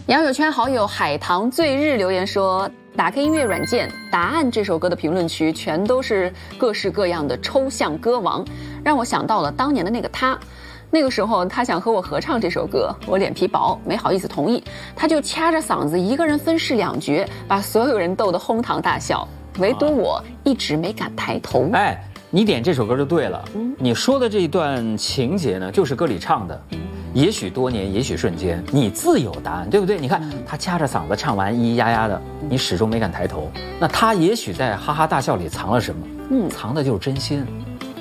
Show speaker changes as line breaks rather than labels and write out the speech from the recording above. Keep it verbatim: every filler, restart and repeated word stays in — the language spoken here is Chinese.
杨友圈好友海棠醉日留言说，打开音乐软件，答案这首歌的评论区全都是各式各样的抽象歌王，让我想到了当年的那个他。那个时候他想和我合唱这首歌，我脸皮薄没好意思同意，他就掐着嗓子一个人分饰两角，把所有人逗得哄堂大笑，唯独我一直没敢抬头。
哎，你点这首歌就对了，嗯，你说的这一段情节呢，就是歌里唱的，嗯，也许多年，也许瞬间，你自有答案，对不对？你看他掐着嗓子唱完，咿咿呀呀的，你始终没敢抬头，那他也许在哈哈大笑里藏了什么？嗯，藏的就是真心。